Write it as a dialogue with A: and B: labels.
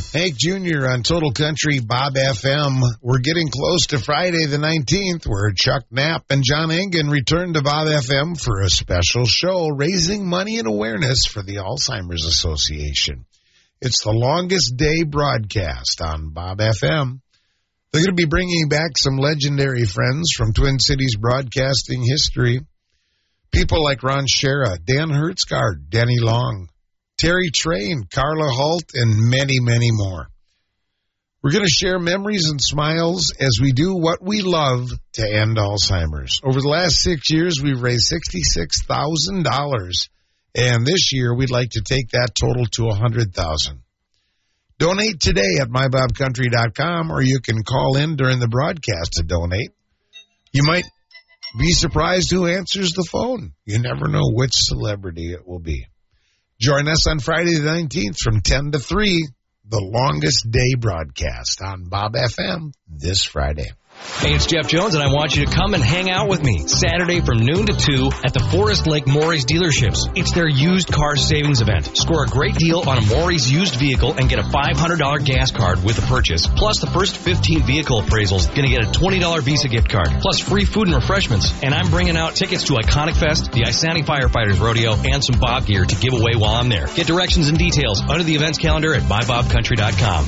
A: Hank Jr. on Total Country Bob FM. We're getting close to Friday the 19th, where Chuck Knapp and John Engen return to Bob FM for a special show raising money and awareness for the Alzheimer's Association. It's the longest day broadcast on Bob FM. They're going to be bringing back some legendary friends from Twin Cities broadcasting history. People like Ron Schara, Dan Hertzgaard, Denny Long, Terry Train, Carla Halt, and many, many more. We're going to share memories and smiles as we do what we love to end Alzheimer's. Over the last 6 years, we've raised $66,000, and this year we'd like to take that total to $100,000. Donate today at mybobcountry.com, or you can call in during the broadcast to donate. You might be surprised who answers the phone. You never know which celebrity it will be. Join us on Friday the 19th from 10 to 3, the longest day broadcast on Bob FM this Friday.
B: Hey, it's Jeff Jones, and I want you to come and hang out with me Saturday from noon to 2 at the Forest Lake Maury's dealerships. It's their used car savings event. Score a great deal on a Maury's used vehicle and get a $500 gas card with the purchase. Plus, the first 15 vehicle appraisals going to get a $20 Visa gift card. Plus, free food and refreshments. And I'm bringing out tickets to Iconic Fest, the Isani Firefighters Rodeo, and some Bob gear to give away while I'm there. Get directions and details under the events calendar at mybobcountry.com.